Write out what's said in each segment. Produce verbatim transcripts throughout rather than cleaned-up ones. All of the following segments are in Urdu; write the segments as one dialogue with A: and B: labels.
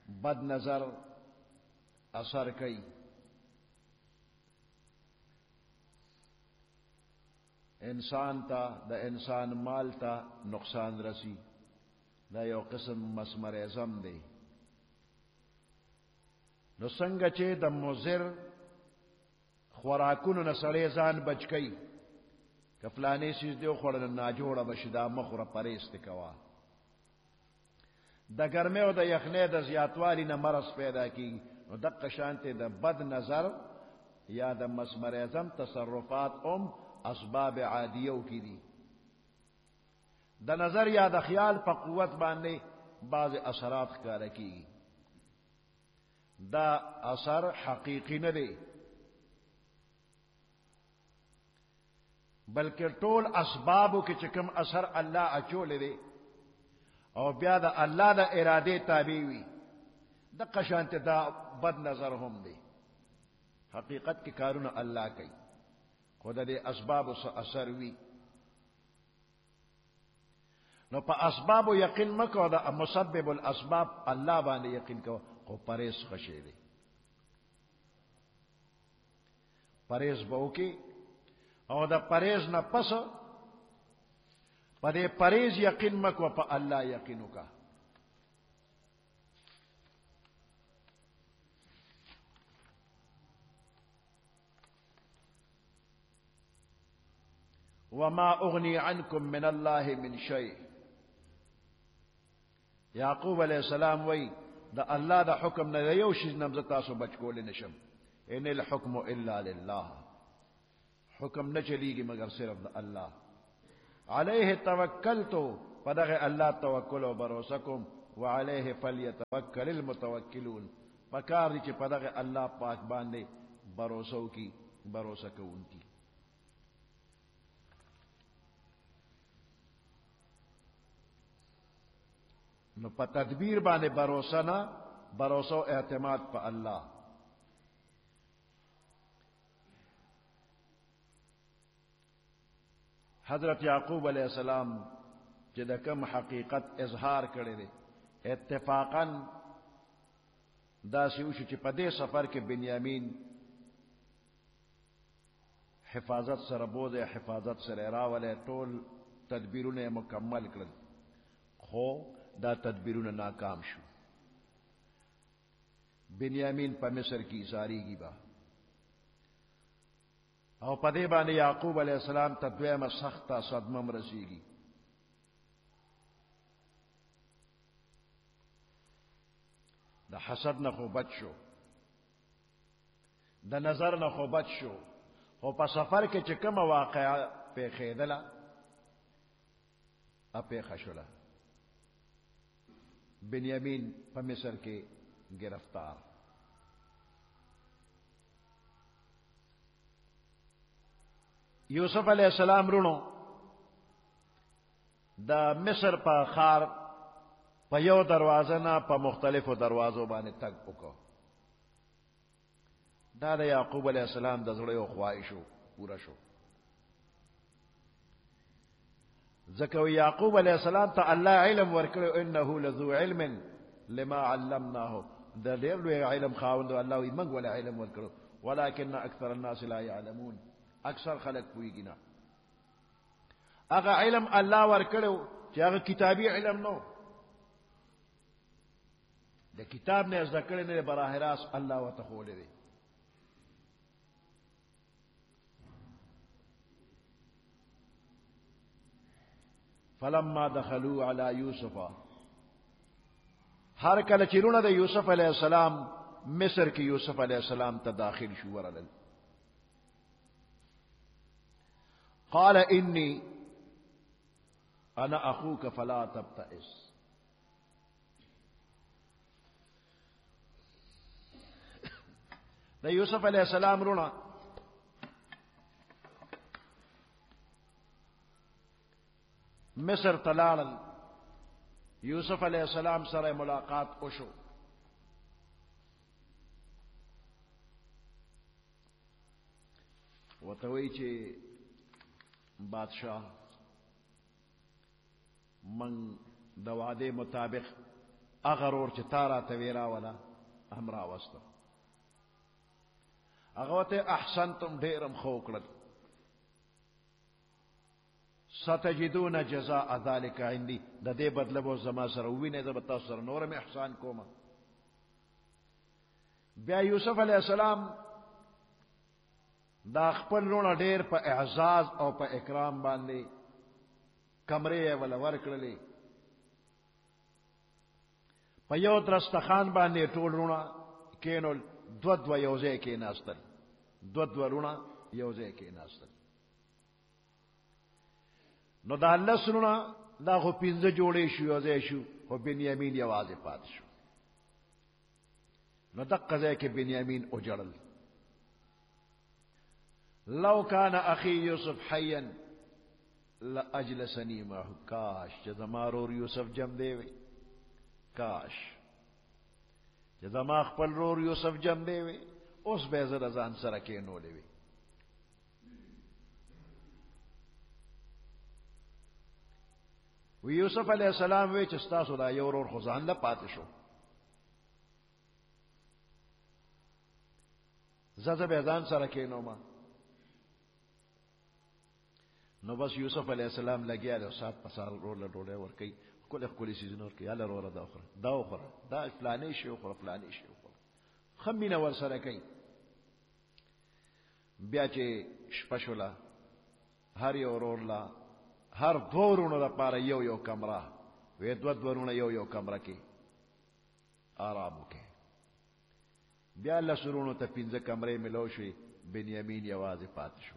A: बद नजर असर कई, इंसान ता द इंसान माल ता नुकसान रसी, दा यो किस्म मसमर एजम दे। नो संग चे द मुजिर खुराकुन न सड़े जान बच कई, कफलाने चीज दो खोड़न नाजोड़ा बशिदा मखुरा परेस्त कवा। द गर्मे व द यखने द जियातवाली न मरस पैदा की, दक शांति द बद नजर या द मसमर एजम तसर्रुफात उम असबाब आदियों की दी। द नजर या द ख्याल पर कुवत बांधने बाज असरात का रखी, द असर हकीकी न दे, बल्कि टोल असबाबों के चिकम असर अल्लाह अचोले दे और ब्या द अल्लाह द इरादे ताबीवी द कशांत दा बद नजर हम दे। हकीकत के कारून अल्लाह कई खुदा दे असबाब से असर हुई नो पा असबाब यकीन मको द मुसब्बिबुल असबाब अल्लाह बाने यकीन को को परेज खशे दे। परेज बहु की और द परेज न पस पदे परेज यकीन मको पा अल्लाह यकीन का। वमा उगनी अनकुम मिन अल्लाह मिन शै, याकूब अलैहिस्सलाम वही द अल्लाह द हुक्म न यो शीज नमजता सो बचकोले नशम, इनिल हुक्म इल्ला लिल्लाह, हुक्म न चलेगी मगर सिर्फ द अल्लाह। अलैहि तवक्कलतु, पदग अल्लाह तवक्कुल व भरोसकुम, व अलैहि फल्यतवक्कलिल मुतवक्किलून, पकार दी पदग अल्लाह पाक बांधे भरोसों की भरोसा को उनकी। न प तदबीर बाने भरोसा ना भरोसा एतमाद प अल्लाह। हजरत याकूब अलैहिस्सलाम जदकम हकीकत इजहार करे दे इत्तेफाकन दासी उश पदे सफर के बिन्यामीन हिफाजत सर बोझ हिफाजत सर रावल टोल तदबीरों ने मुकम्मल कर खो दा तदबीरों ने नाकाम शु। बिन्यामीन प मिस्र की सारी की बा और पदे बाने याकूब अलैहिस्सलाम तद्वे में सख्ता सदमम रसीगी। द हसद न खो बचो, द नजर न खो बचो, हो प सफर के चिकम वाकया पे खेदला अपे खशुला। बिन्यामीन प मिस्र के गिरफ्तार, यूसुफ अलैहिस्सलाम रुणो द मिस्र प खार प यो दरवाजा ना प मुख्तलिफो दरवाजों बाने तक उको। दा द याकूब अलैहिस्सलाम द ज़ुड़े ख्वाहिशो पूरा शो। ज़को याकूब अलैहिस्सलाम ता अल्लाह इल्म वर्कड़ो, इन्नहु लज़ू इल्मिन लिमा अल्लमनाहु, द देव इल्म खावंद अल्लाह मंग वाला इल्म वर्कड़ो, वलाकिन अक्सर अन्नास ला यअलमून, अक्सर खलक पुईगी ना। अगर इल्म अल्लाह वर्कड़ो चाहे किताबी इल्म नो, द किताब ने ज़कड़े ने बराह रास अल्लाह व तखोले दे। फलम्मा दखलू अला यूसुफा, हर कल चिरुना द यूसुफ अलैहिस्सलाम मिस्र की यूसुफ अलैहिस्सलाम ता दाखिल शुवर अल क़ाल इन्नी अना अखूक फला तब्तइस, द यूसुफ अलैहिस्सलाम रुना मिस्र तलाल यूसुफ अलैहिस्सलाम सर मुलाकात ओशो। वतवई चे बादशाह मंग दवादे मुताबिक اغه ور چې تارا تویرا ولا امرا وسط هغه ته احسنتم ډیرم خو کړل ستجدون جزاء ذلك عندي د دې بدله به زما سره ویني د تاسو سره نورم احسان کوم. بیا یوسف علیہ السلام دا خپل رونه ډیر په اعزاز او په اکرام باندې کمرې ولا ورکړلې په یو درستخان باندې ټول رونه کینول دو دو یوځای کې ناستل دو دو رونه یوځای کې ناستل نو دا الله سرونه دا خو پنځه جوړې شو یوځای شو خو بنیامین یوازې پات شو نو دقه ځای کې بنیامین اوجړل لو کان اخی یوسف حیا لاجلسنی معه کاش چې زما رور یوسف جم دی وي کاش چې زما خپل رور یوسف جم دی وي اوس به زه ځان سره کېنولې وي. وی یوسف علیہ السلام وی چې ستاسو دا یو ورور خو ځان له پاتې شو زه زه به ځان سره کېنوم. نو بس یوسف علیہ السلام لګیا له سات پسار رور له ډوډۍ ورکوي ښکلې ښکلې څیزونه ورکوي هله وروره دا وخوره دا وخوره دا فلانې شی وخوره فلانې شی وخوره ښه مینه ورسره کوي. بیا چې شپه شوله هر یو ورور له هر دو ورونو دپاره you you کمره we دوه دوه ورونه you you کمره کې آرام وکړي. بیا لس ورونو ته پنځه کمرې ملو شوې بنیامین یوازې پاتې شو.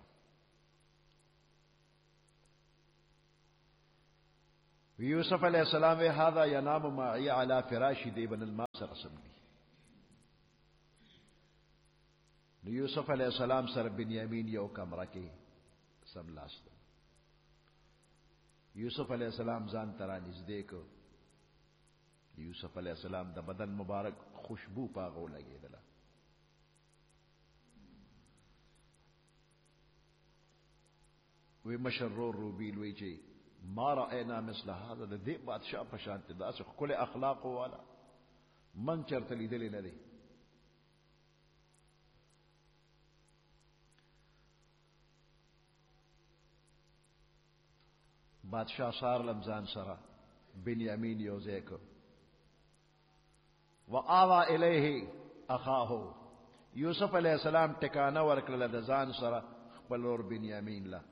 A: یوسف علیہ السلام وی هذا ینام معي على فراشی دی بن الماء سره سملی. نو یوسف علیہ السلام سره بنیامین یو کمره کې سملاست. یوسف علیہ السلام ځان ترا نږدې کو. یوسف علیہ السلام د بدن مبارک خوشبو پاغو لګېدله. وی مشرور روبیل وی چې ما رأينا مثل هذا د دې بادشاہ په شان ته داسې ښکلې اخلاقو والا من چرته لیدلی نه دی. بادشاہ سار لمزان سره بنیامین یو ځای کړ. وآوى الیه اخاه یوسف علیہ السلام ټکانه ورکړله د ځان سره خپل ور بنیامین له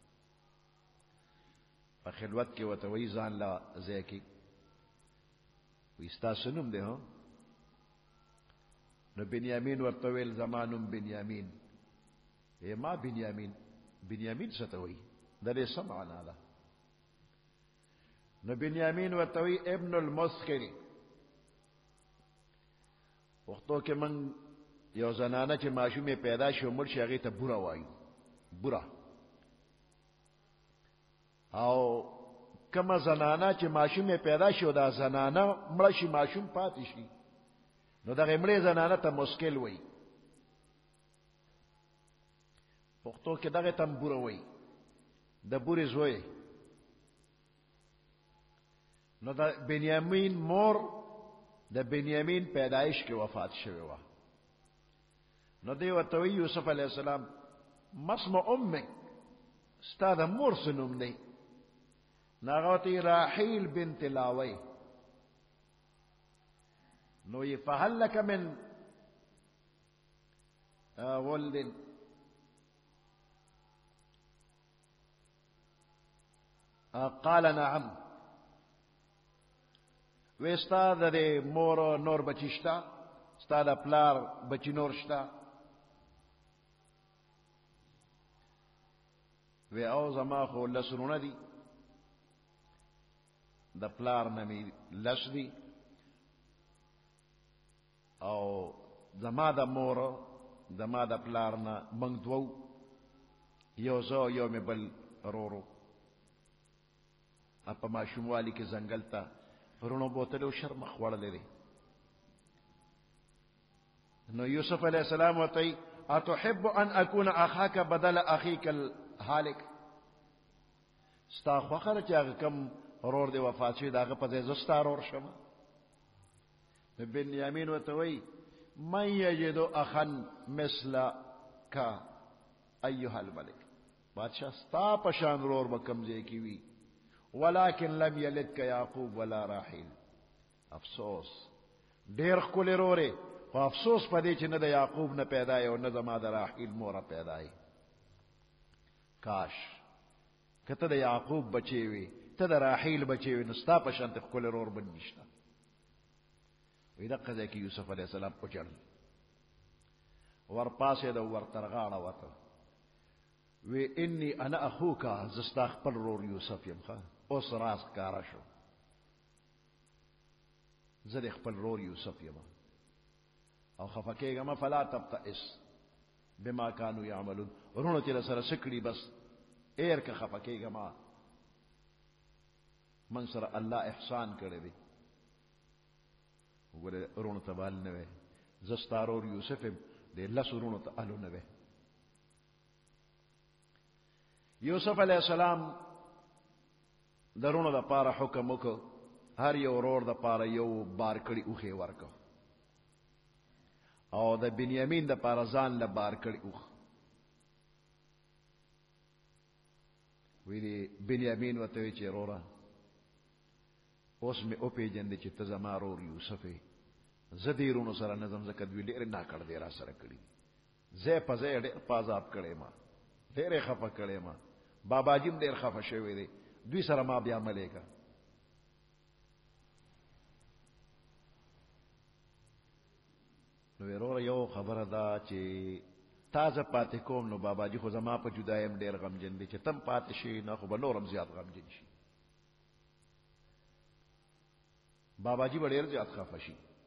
A: په خلوت کې ورته وایي ځان له ځای کې وایي ستاسو نوم دی هو. نو بنیامین ورته ویل زما نوم بنیامین. ای ما بنیامین بنیامین څه ته وایي د دې څه معنا ده؟ نو بنیامین ورته وایي ابن المسخر. وختو کې من یو زنانه چې ماشومې پیدا شي مړ شي هغې ته بوره وایو بوره. او کما زنانه چې ماشومې پیدا شي او دا زنانه مړه شي ماشوم پاتې شي نو دغه مړې زنانه ته مسکل وایي. پښتو کې دغه ته بوره وایي د بورې زوی. نو د بنیامین مور د بنیامین پیدایش کې وفات شوی وه. نو دی ورته وایي یوسف علیہ السلام مسم امک ستا د مور څه نوم دی؟ نو هغه ورته وایي راحیل بنت لاوی. نو یې فهل لک من ولد قال نعم. وی ستا د مور نور بچی شته ستا د پلار بچی نور شته؟ وی او زما خو لس رونه دي د پلار نه مې لس دي او زما د مور زما د پلار نه موږ دوو یو زه یو مې بل رورو. په ماشوموالي کې ځنګل ته پرونو بوتل او شرمخ وړلی دی. نو یوسف علیہ السلام ورته اتحب ان اكون اخاك بدل اخيك الهالك. ستا خوښه ده چې هغه کوم رور دی وفات شوی د هغه په ځای زه ستا رور شم؟ بنیامین وتوي من یجد اخن مثل کا ایها الملک بادشاہ ستا پشان رور بکمزے کی وی ولكن لم يلد كيعقوب ولا راحيل افسوس ډیر خپل رورې خو افسوس پدې چې نه د یعقوب نه پیدا یو نه زما د راحیل مور پیدا ای کاش کته د یعقوب بچي وي ته د راحیل بچي وي نو ستا په شان ته خپل رور بن نشته وی دا قضا کې یوسف علیه السلام اوچړ ور پاسې د ور ترغاړه وته وی انی انا اخوک زستا خپل رور یوسف یم ښه اوس راس کارا شو زه د خپل رور یوسف یم او خفکیګه فلا تبتئس بما كانوا يعملون ورونه چې سره سکړي بس ایر که خفکیګه ما من سره الله احسان کړی دی وګوره ورونه تبال نه وي زستا رور یوسف د لس ورونه ته الو نه وي یوسف علیہ السلام درونه د پاره حکم وکړ هر یو ورور د پاره یو بار کړي اوخه ورکو او د بنیامین د پاره ځان له بار کړي اوخ ویلي بنیامین وته چې رورا اوس مې او پیجن چې ته زما رور یوسف زدیرونو سره نظم زکه دوی ډېر نه کړ دی را سره کړی زه په زه ډېر پازاب کړې ما ډېر خفه کړې ما بابا جیم ډېر خفه شوی دی دوی سره ما بیا ملګا نو ورور یو خبره دا چې تازه پاتې کوم نو بابا جی خو زما په جدایم ډېر غمجن دي چې تم پاتې شي نه خو به نورم زیات غمجن شي بابا جی ډېر زیات خفه شي